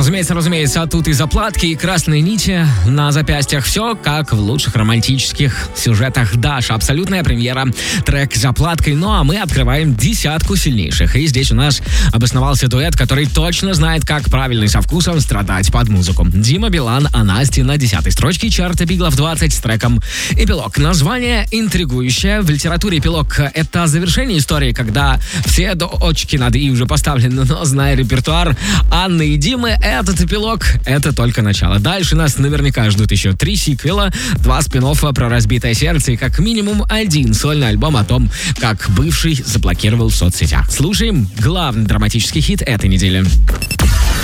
Разумеется, тут и заплатки, и красные нити на запястьях. Все как в лучших романтических сюжетах. Даша, абсолютная премьера. Трек с заплаткой. Ну а мы открываем десятку сильнейших. И здесь у нас обосновался дуэт, который точно знает, как правильно и со вкусом страдать под музыку. Дима Билан, а Настя на 10-й строчке чарта Биглов 20 с треком «Эпилог». Название интригующее. В литературе эпилог — это завершение истории, когда все точки над «и» уже поставлены, но, зная репертуар Анны и Димы, этот эпилог — это только начало. Дальше нас наверняка ждут еще 3 сиквела, 2 спин-оффа про разбитое сердце и как минимум 1 сольный альбом о том, как бывший заблокировал в соцсетях. Слушаем главный драматический хит этой недели.